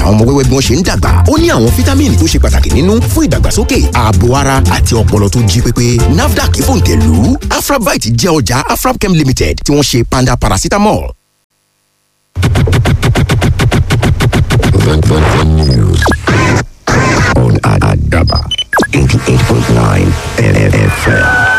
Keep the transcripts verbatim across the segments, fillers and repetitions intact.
àwọn ọmọ wẹ́wẹ́ bí wọ́n ṣe ń dàgbà. Ó ní àwọn fítámìnì tó ṣe pàtàkì nínú fún ìdàgbàsókè ààbò ara àti ọpọlọ tó jí pépé. NAFDAC fòǹtẹ̀lù. Afrabite jẹ́ ọjà Afrabchem Limited tí wọ́n ṣe panda paracetamol. The news on Adaba eighty-eight point nine F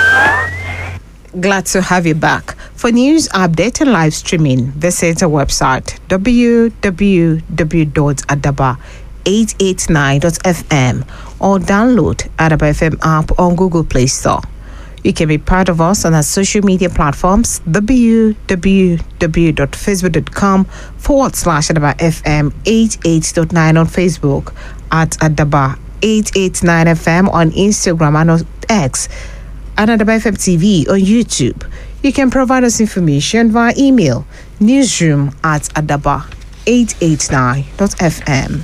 M. Glad to have you back. For news, update and live streaming, visit our website w w w dot adaba eight eight nine dot f m or download Adaba F M app on Google Play Store. You can be part of us on our social media platforms w w w dot facebook dot com forward slash Adaba F M eighty-eight point nine on Facebook, at Adaba eight eight nine F M on Instagram and on X, and Adaba F M T V on YouTube. You can provide us information via email, newsroom at adaba eight eight nine dot f m.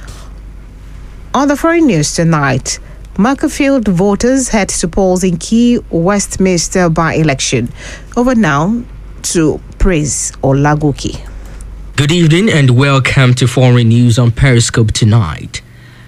On the foreign news tonight, Macclesfield voters head to polls in key Westminster by-election. Over now to Praise Olagoke. Good evening and welcome to Foreign News on Periscope tonight.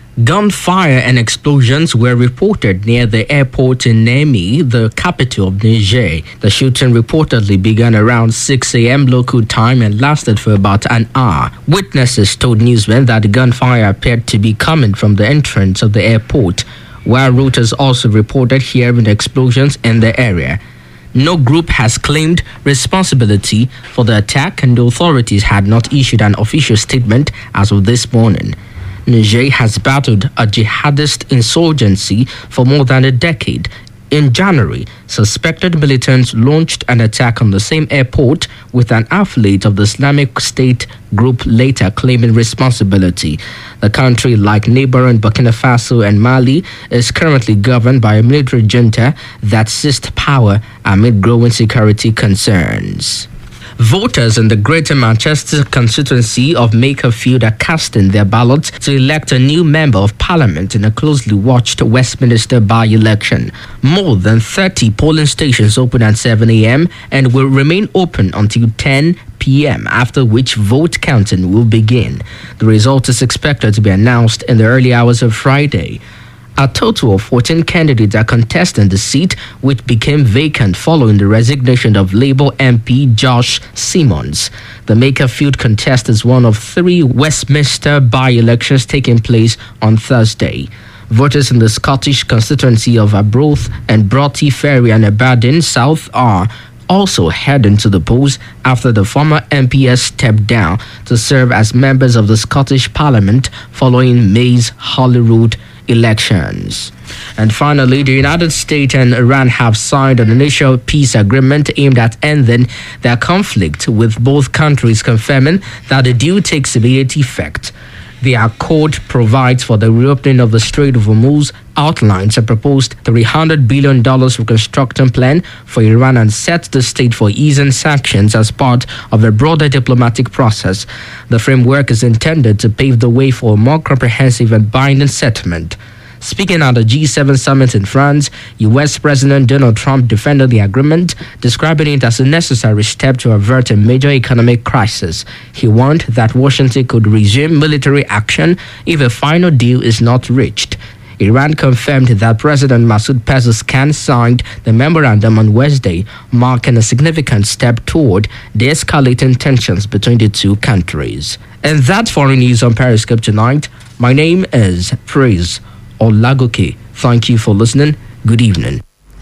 Gunfire and explosions were reported near the airport in Niamey, the capital of Niger. The shooting reportedly began around six a.m. local time and lasted for about an hour. Witnesses told newsmen that the gunfire appeared to be coming from the entrance of the airport, while Reuters also reported hearing explosions in the area. No group has claimed responsibility for the attack, and the authorities had not issued an official statement as of this morning. Niger has battled a jihadist insurgency for more than a decade. In January, suspected militants launched an attack on the same airport, with an affiliate of the Islamic State group later claiming responsibility. The country, like neighboring Burkina Faso and Mali, is currently governed by a military junta that seized power amid growing security concerns. Voters in the Greater Manchester constituency of Makerfield are casting their ballots to elect a new member of parliament in a closely watched Westminster by-election. More than thirty polling stations open at seven a.m. and will remain open until ten p.m., after which vote counting will begin. The result is expected to be announced in the early hours of Friday. A total of fourteen candidates are contesting the seat, which became vacant following the resignation of Labour M P Josh Simmons. The Makerfield contest is one of three Westminster by-elections taking place on Thursday. Voters in the Scottish constituency of Arbroath and Broughty Ferry and Aberdeen South are also heading to the polls after the former M P S stepped down to serve as members of the Scottish Parliament following May's Holyrood elections. And finally, the United States and Iran have signed an initial peace agreement aimed at ending their conflict, with both countries confirming that the deal takes immediate effect. The accord provides for the reopening of the Strait of Hormuz, outlines a proposed three hundred billion dollars reconstruction plan for Iran, and sets the stage for easing sanctions as part of a broader diplomatic process. The framework is intended to pave the way for a more comprehensive and binding settlement. Speaking at the G seven summit in France, U S President Donald Trump defended the agreement, describing it as a necessary step to avert a major economic crisis. He warned that Washington could resume military action if a final deal is not reached. Iran confirmed that President Masoud Pezeshkian signed the memorandum on Wednesday, marking a significant step toward de-escalating tensions between the two countries. And that's foreign news on Periscope tonight. My name is Praise Olagoke. Thank you for listening. Good evening.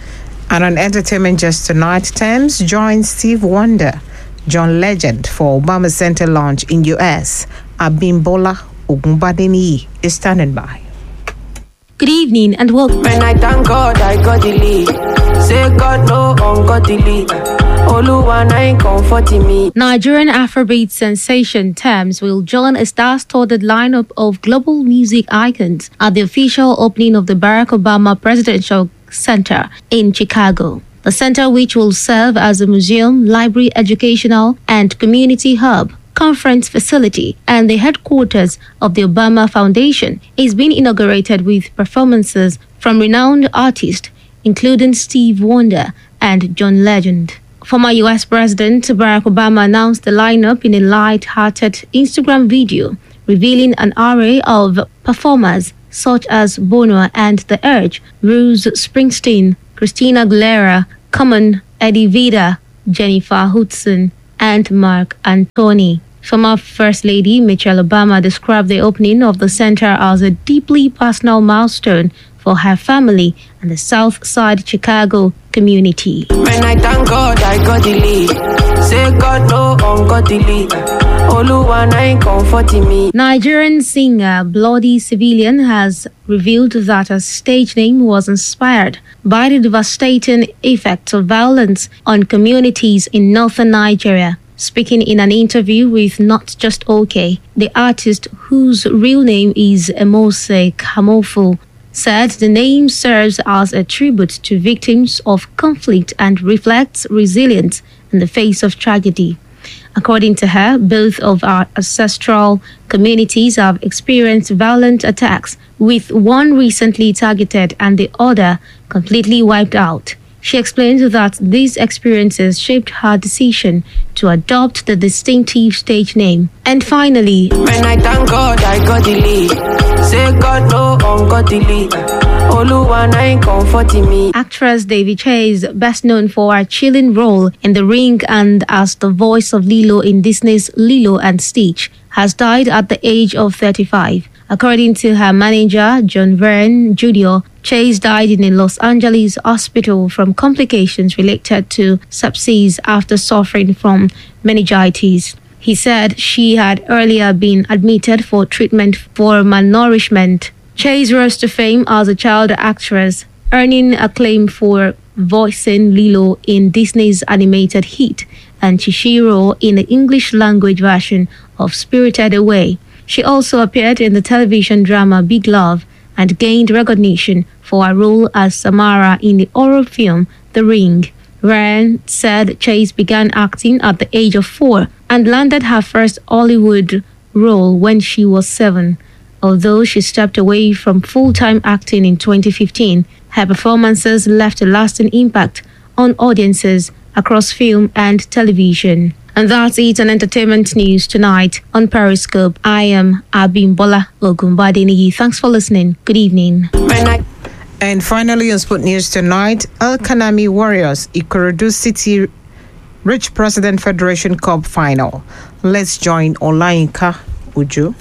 And on entertainment just tonight, Thames joins Steve Wonder, John Legend for Obama Center launch in U S. Abimbola Ogunbadeni is standing by. Good evening and welcome. When I thank God, I got the lead. Say God no ungodly. Oluwa ain't comforting me. Nigerian Afrobeat sensation Thames will join a star-studded lineup of global music icons at the official opening of the Barack Obama Presidential Center in Chicago. The center, which will serve as a museum, library, educational, and community hub, conference facility, and the headquarters of the Obama Foundation, is being inaugurated with performances from renowned artists, including Steve Wonder and John Legend. Former U S President Barack Obama announced the lineup in a light-hearted Instagram video revealing an array of performers such as Bono and The Urge, Bruce Springsteen, Christina Aguilera, Common, Eddie Vedder, Jennifer Hudson, and Mark Anthony. Former First Lady Michelle Obama described the opening of the center as a deeply personal milestone for her family and the South Side Chicago community. When I thank God, I got the lead. Say God no ungodly. Oluwa ain't comforting me. Nigerian singer Bloody Civilian has revealed that her stage name was inspired by the devastating effects of violence on communities in northern Nigeria. Speaking in an interview with Not Just OK, the artist, whose real name is Emose Kamofu, said the name serves as a tribute to victims of conflict and reflects resilience in the face of tragedy. According to her, both of our ancestral communities have experienced violent attacks, with one recently targeted and the other completely wiped out. She explained that these experiences shaped her decision to adopt the distinctive stage name. And finally, when I thank God, I got the lead. Say God no ungodly. Oluwa ain't comforting me. Actress Davy Chase, best known for her chilling role in The Ring and as the voice of Lilo in Disney's Lilo and Stitch, has died at the age of thirty-five. According to her manager, John Verne Junior, Chase died in a Los Angeles hospital from complications related to sepsis after suffering from meningitis. He said she had earlier been admitted for treatment for malnourishment. Chase rose to fame as a child actress, earning acclaim for voicing Lilo in Disney's animated hit and Chihiro in the English-language version of Spirited Away. She also appeared in the television drama Big Love and gained recognition for her role as Samara in the horror film The Ring. Ryan said Chase began acting at the age of four and landed her first Hollywood role when she was seven. Although she stepped away from full-time acting in twenty fifteen, her performances left a lasting impact on audiences across film and television. And that's it on entertainment news tonight on Periscope. I am Abimbola Ogunbadeniyi. Thanks for listening. Good evening. And finally on Sport News tonight, El Kanami Warriors, Ikorodu City Rich President Federation Cup Final. Let's join Olayinka Uju.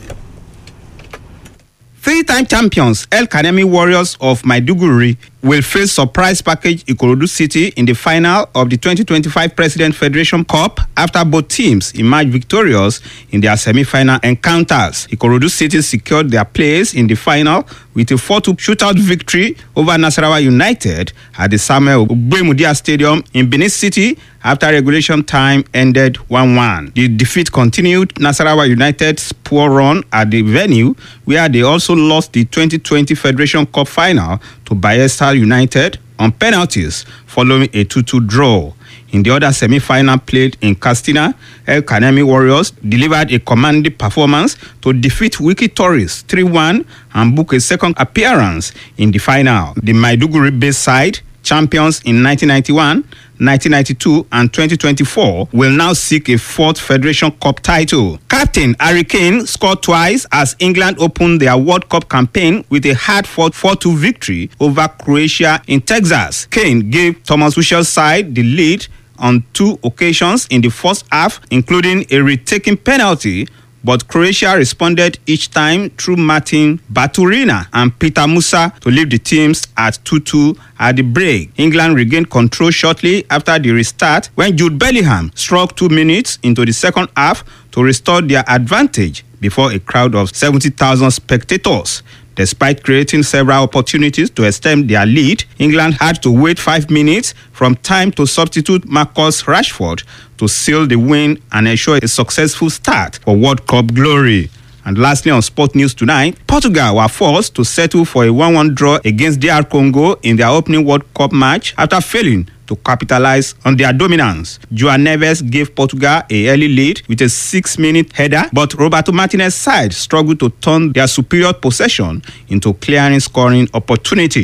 Three-time champions El Kanemi Warriors of Maiduguri will face surprise package Ikorodu City in the final of the twenty twenty-five President Federation Cup after both teams emerged victorious in their semi-final encounters. Ikorodu City secured their place in the final with a four two shootout victory over Nasarawa United at the Samuel Ogbemudia Stadium in Benin City after regulation time ended one one. The defeat continued Nasarawa United's poor run at the venue, where they also lost the twenty twenty Federation Cup final to Bayelsa United on penalties following a two two draw. In the other semi-final played in Castina, El Kanemi Warriors delivered a commanding performance to defeat Wiki Tourist three one and book a second appearance in the final. The Maiduguri-based side, champions in nineteen ninety-one, nineteen ninety-two and twenty twenty-four, will now seek a fourth Federation Cup title. Captain Harry Kane scored twice as England opened their World Cup campaign with a hard-fought four two victory over Croatia in Texas. Kane gave Thomas Tuchel's side the lead on two occasions in the first half, including a retaking penalty, but Croatia responded each time through Martin Baturina and Peter Musa to leave the teams at two two at the break. England regained control shortly after the restart when Jude Bellingham struck two minutes into the second half to restore their advantage before a crowd of seventy thousand spectators. Despite creating several opportunities to extend their lead, England had to wait five minutes from time to substitute Marcus Rashford to seal the win and ensure a successful start for World Cup glory. And lastly, on Sport News tonight, Portugal were forced to settle for a one one draw against D R Congo in their opening World Cup match after failing to capitalize on their dominance. João Neves gave Portugal a early lead with a six-minute header, but Roberto Martinez's side struggled to turn their superior possession into clearing scoring opportunity.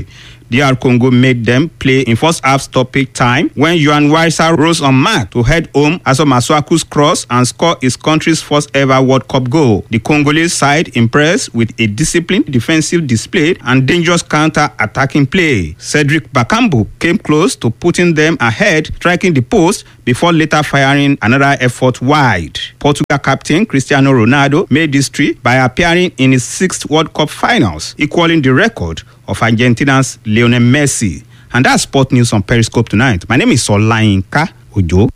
D R Congo made them play in first half stoppage time when Yohan Wissa rose on mark to head home Aso Masuaku's cross and score his country's first ever World Cup goal. The Congolese side impressed with a disciplined defensive display and dangerous counter-attacking play. Cedric Bakambu came close to putting them ahead, striking the post before later firing another effort wide. Portugal captain Cristiano Ronaldo made history by appearing in his sixth World Cup finals, equaling the record of Argentina's Lionel Messi. And that's Sport News on Periscope tonight. My name is Olayinka Ojo.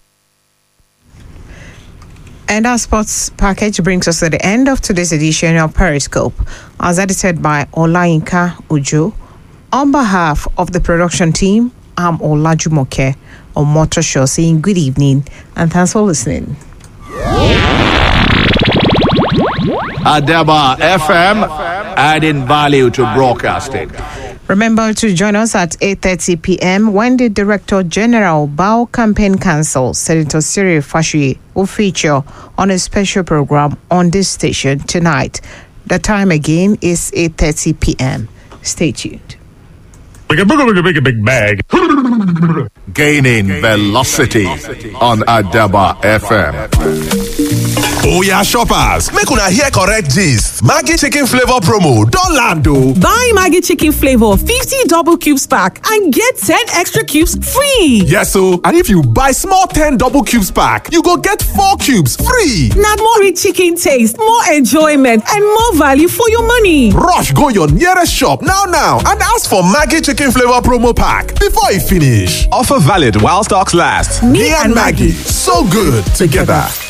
And our sports package brings us to the end of today's edition of Periscope, as edited by Olayinka Ojo. On behalf of the production team, I'm Olajumoke on Motor Show, saying good evening and thanks for listening. Adaba F M, adding value to broadcasting. Remember to join us at eight thirty p.m. when the Director General Bao Campaign Council, Senator Cyril Fashuye, will feature on a special program on this station tonight. The time again is eight thirty p.m. Stay tuned. Big, big, big, big bag. Gaining velocity on Adaba F M. Oh yeah, shoppers, make una hear correct gist. Maggi chicken flavor promo don land o. Buy Maggi chicken flavor fifty double cubes pack and get ten extra cubes free. Yes o, and if you buy small ten double cubes pack, you go get four cubes free. Na more rich chicken taste, more enjoyment, and more value for your money. Rush go your nearest shop now now and ask for Maggi chicken flavor promo pack before e finish. Offer valid while stocks last. Me, Me and Maggi, so good together.